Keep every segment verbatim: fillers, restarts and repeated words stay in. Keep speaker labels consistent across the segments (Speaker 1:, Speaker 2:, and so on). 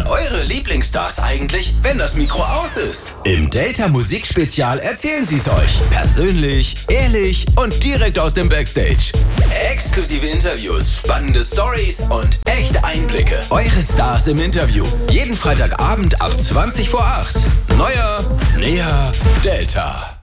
Speaker 1: eure Lieblingsstars eigentlich, wenn das Mikro aus ist? Im Delta Musikspezial erzählen sie es euch. Persönlich, ehrlich und direkt aus dem Backstage. Exklusive Interviews, spannende Stories und echte Einblicke. Eure Stars im Interview. Jeden Freitagabend ab zwanzig vor acht. Neuer, näher, Delta.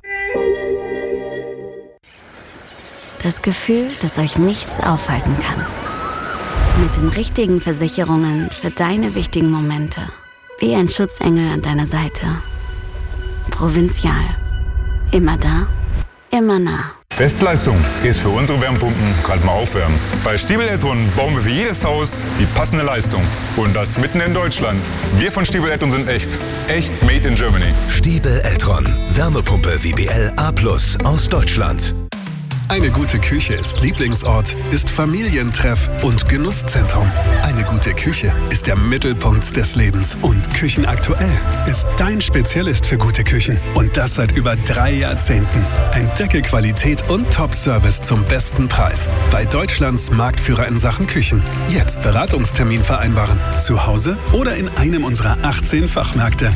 Speaker 2: Das Gefühl, dass euch nichts aufhalten kann. Mit den richtigen Versicherungen für deine wichtigen Momente. Wie ein Schutzengel an deiner Seite. Provinzial. Immer da, immer nah.
Speaker 3: Bestleistung ist für unsere Wärmepumpen gerade mal aufwärmen. Bei Stiebel Eltron bauen wir für jedes Haus die passende Leistung. Und das mitten in Deutschland. Wir von Stiebel Eltron sind echt. Echt made in Germany.
Speaker 4: Stiebel Eltron. Wärmepumpe W B L A plus aus Deutschland.
Speaker 5: Eine gute Küche ist Lieblingsort, ist Familientreff und Genusszentrum. Eine gute Küche ist der Mittelpunkt des Lebens. Und Küchenaktuell ist dein Spezialist für gute Küchen. Und das seit über drei Jahrzehnten. Entdecke Qualität und Top-Service zum besten Preis. Bei Deutschlands Marktführer in Sachen Küchen. Jetzt Beratungstermin vereinbaren. Zu Hause oder in einem unserer achtzehn Fachmärkte.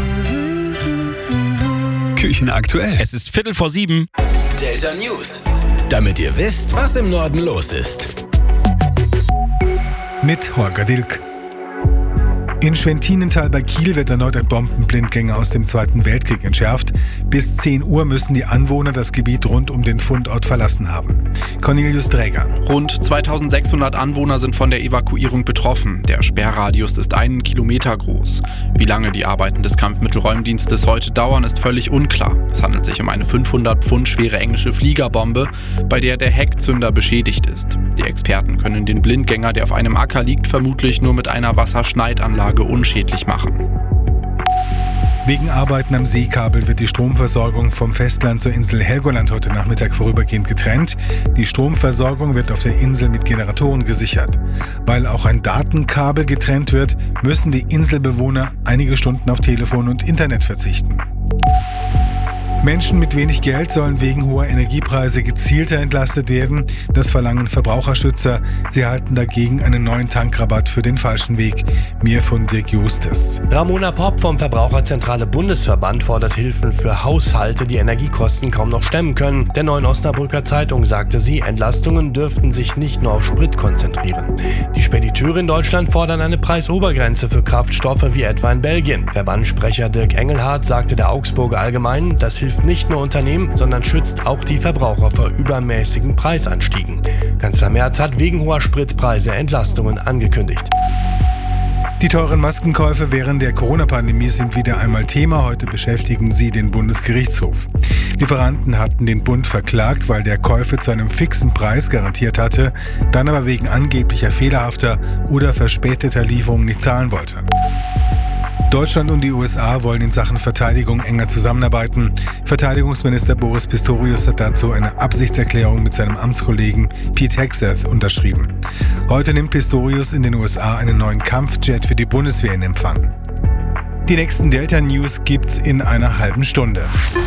Speaker 5: Küchenaktuell.
Speaker 6: Es ist Viertel vor sieben.
Speaker 1: Delta News. Damit ihr wisst, was im Norden los ist.
Speaker 7: Mit Holger Dilk. In Schwentinental bei Kiel wird erneut ein Bombenblindgänger aus dem Zweiten Weltkrieg entschärft. Bis zehn Uhr müssen die Anwohner das Gebiet rund um den Fundort verlassen haben. Cornelius Dräger.
Speaker 8: Rund zweitausendsechshundert Anwohner sind von der Evakuierung betroffen. Der Sperrradius ist einen Kilometer groß. Wie lange die Arbeiten des Kampfmittelräumdienstes heute dauern, ist völlig unklar. Es handelt sich um eine fünfhundert Pfund schwere englische Fliegerbombe, bei der der Heckzünder beschädigt ist. Die Experten können den Blindgänger, der auf einem Acker liegt, vermutlich nur mit einer Wasserschneidanlage unschädlich machen.
Speaker 7: Wegen Arbeiten am Seekabel wird die Stromversorgung vom Festland zur Insel Helgoland heute Nachmittag vorübergehend getrennt. Die Stromversorgung wird auf der Insel mit Generatoren gesichert. Weil auch ein Datenkabel getrennt wird, müssen die Inselbewohner einige Stunden auf Telefon und Internet verzichten. Menschen mit wenig Geld sollen wegen hoher Energiepreise gezielter entlastet werden. Das verlangen Verbraucherschützer. Sie erhalten dagegen einen neuen Tankrabatt für den falschen Weg. Mehr von Dirk Justus.
Speaker 9: Ramona Popp vom Verbraucherzentrale Bundesverband fordert Hilfen für Haushalte, die Energiekosten kaum noch stemmen können. Der Neuen Osnabrücker Zeitung sagte sie, Entlastungen dürften sich nicht nur auf Sprit konzentrieren. Die Spediteure in Deutschland fordern eine Preisobergrenze für Kraftstoffe wie etwa in Belgien. Verbandssprecher Dirk Engelhardt sagte der Augsburger Allgemeinen, das hilft nicht nur Unternehmen, sondern schützt auch die Verbraucher vor übermäßigen Preisanstiegen. Kanzler Merz hat wegen hoher Spritpreise Entlastungen angekündigt.
Speaker 7: Die teuren Maskenkäufe während der Corona-Pandemie sind wieder einmal Thema. Heute beschäftigen sie den Bundesgerichtshof. Lieferanten hatten den Bund verklagt, weil der Käufer zu einem fixen Preis garantiert hatte, dann aber wegen angeblicher fehlerhafter oder verspäteter Lieferung nicht zahlen wollte. Deutschland und die U S A wollen in Sachen Verteidigung enger zusammenarbeiten. Verteidigungsminister Boris Pistorius hat dazu eine Absichtserklärung mit seinem Amtskollegen Pete Hegseth unterschrieben. Heute nimmt Pistorius in den U S A einen neuen Kampfjet für die Bundeswehr in Empfang. Die nächsten Delta News gibt's in einer halben Stunde.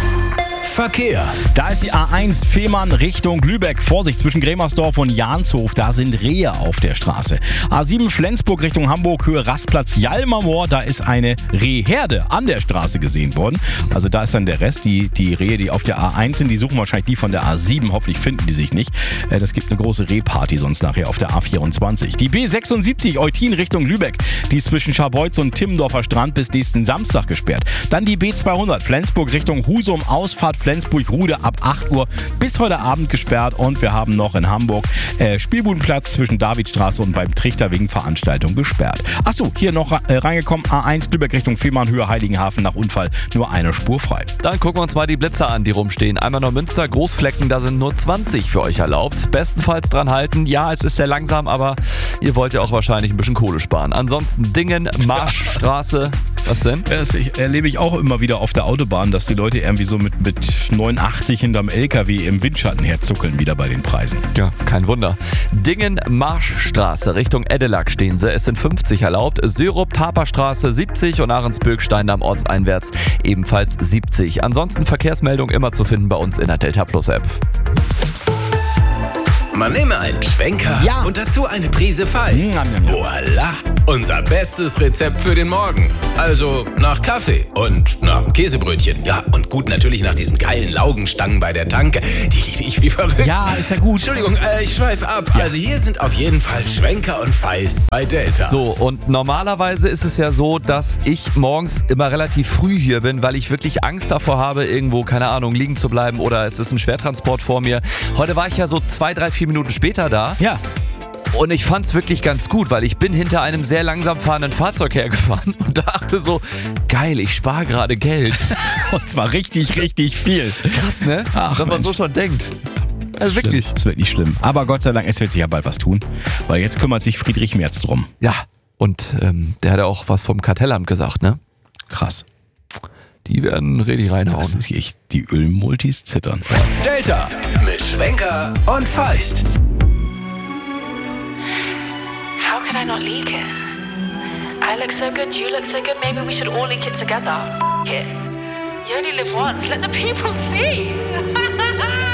Speaker 1: Verkehr.
Speaker 6: Da ist die A eins Fehmarn Richtung Lübeck. Vorsicht zwischen Grämersdorf und Janshof. Da sind Rehe auf der Straße. A sieben Flensburg Richtung Hamburg, Höhe Rastplatz Jalmermoor. Da ist eine Rehherde an der Straße gesehen worden. Also da ist dann der Rest. Die, die Rehe, die auf der A eins sind, die suchen wahrscheinlich die von der A sieben. Hoffentlich finden die sich nicht. Das gibt eine große Rehparty sonst nachher auf der A vierundzwanzig. Die B sechsundsiebzig Eutin Richtung Lübeck. Die ist zwischen Scharbeutz und Timmendorfer Strand bis nächsten Samstag gesperrt. Dann die B zweihundert Flensburg Richtung Husum. Ausfahrt Flensburg-Rude ab acht Uhr bis heute Abend gesperrt. Und wir haben noch in Hamburg äh, Spielbudenplatz zwischen Davidstraße und beim Trichter wegen Veranstaltung gesperrt. Achso, hier noch äh, reingekommen. A eins Lübeck Richtung Fehmarn, Höhe Heiligenhafen nach Unfall. Nur eine Spur frei.
Speaker 10: Dann gucken wir uns mal die Blitzer an, die rumstehen. Einmal noch Münster, Großflecken, da sind nur zwanzig für euch erlaubt. Bestenfalls dran halten. Ja, es ist sehr langsam, aber ihr wollt ja auch wahrscheinlich ein bisschen Kohle sparen. Ansonsten Dingen, Marschstraße. Was denn?
Speaker 6: Das erlebe ich auch immer wieder auf der Autobahn, dass die Leute irgendwie so mit, mit neunundachtzig hinterm L K W im Windschatten herzuckeln wieder bei den Preisen.
Speaker 10: Ja, kein Wunder. Dingen, Marschstraße Richtung Eddelack stehen sie. Es sind fünfzig erlaubt. Syrup, Taperstraße siebzig und Ahrensbürg-Stein am Ortseinwärts ebenfalls siebzig. Ansonsten Verkehrsmeldung immer zu finden bei uns in der Delta Plus App.
Speaker 1: Man nehme einen Schwenker
Speaker 6: ja.
Speaker 1: und dazu eine Prise Feist.
Speaker 6: Ja, ja, ja.
Speaker 1: Voila! Unser bestes Rezept für den Morgen. Also nach Kaffee und nach einem Käsebrötchen. Ja, und gut natürlich nach diesen geilen Laugenstangen bei der Tanke. Die liebe ich wie verrückt.
Speaker 6: Ja, ist ja gut.
Speaker 1: Entschuldigung, äh, ich schweife ab. Ja. Also hier sind auf jeden Fall Schwenker und Feist bei Delta.
Speaker 10: So, und normalerweise ist es ja so, dass ich morgens immer relativ früh hier bin, weil ich wirklich Angst davor habe, irgendwo, keine Ahnung, liegen zu bleiben oder es ist ein Schwertransport vor mir. Heute war ich ja so zwei, drei, vier Minuten später da.
Speaker 6: Ja.
Speaker 10: Und ich fand's wirklich ganz gut, weil ich bin hinter einem sehr langsam fahrenden Fahrzeug hergefahren und dachte so, geil, ich spare gerade Geld.
Speaker 6: Und zwar richtig, richtig viel.
Speaker 10: Krass, ne?
Speaker 6: Ach,
Speaker 10: wenn man
Speaker 6: Mensch.
Speaker 10: so schon denkt. Also
Speaker 6: Schlimm.
Speaker 10: wirklich.
Speaker 6: Das ist wirklich schlimm. Aber Gott sei Dank, es wird sich ja bald was tun. Weil jetzt kümmert sich Friedrich Merz drum.
Speaker 10: Ja, und ähm, der hat ja auch was vom Kartellamt gesagt, ne?
Speaker 6: Krass.
Speaker 10: Die werden richtig reinhauen.
Speaker 6: Das ist echt, die Ölmultis zittern.
Speaker 1: Delta mit Schwenker und Feist.
Speaker 11: How could I not leak it? I look so good, you look so good, maybe we should all leak it together. F- it. You only live once, let the people see.